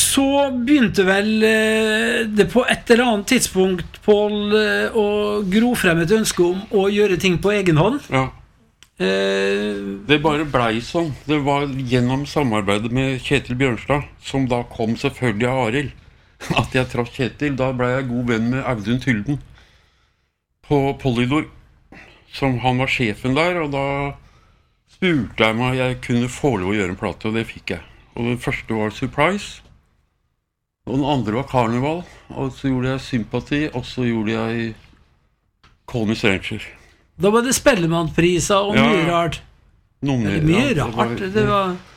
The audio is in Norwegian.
så begynte vel det på et eller annet tidspunkt, Pål, å gro frem et ønske om å gjøre ting på egen hånd. Ja. Det bare blei sånn. Det var gjennom samarbeidet med Kjetil Bjørnstad, som da kom selvfølgelig av Arild, at jeg traff Kjetil. Da ble jeg god venn med Audun Tylden på Polydor, som han var sjefen der, og da spurte jeg meg jeg kunne få lov å gjøre en plate, og det fikk jeg. Og den første var Surprise, og den andre var Carnival, og så gjorde jeg Sympathy, og så gjorde jeg Call Me Stranger. Da var det Spellemannpriser og mye rart. Mye rart. Det var